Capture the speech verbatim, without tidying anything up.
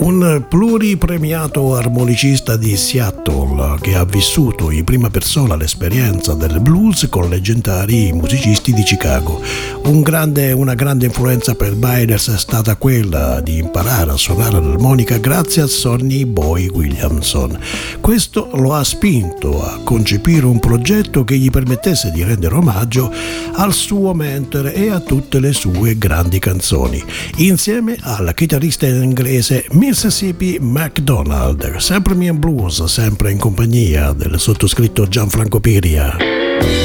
Un pluripremiato armonicista di Seattle che ha vissuto in prima persona l'esperienza del blues con leggendari musicisti di Chicago. Un grande, una grande influenza per Byers è stata quella di imparare a suonare l'armonica grazie a Sonny Boy Williamson. Questo lo ha spinto a concepire un progetto che gli permettesse di rendere omaggio al suo mentore e a tutte le sue grandi canzoni, insieme al chitarrista inglese Mississippi MacDonald. Sempre Me and Blues, sempre in compagnia del sottoscritto Gianfranco Piria.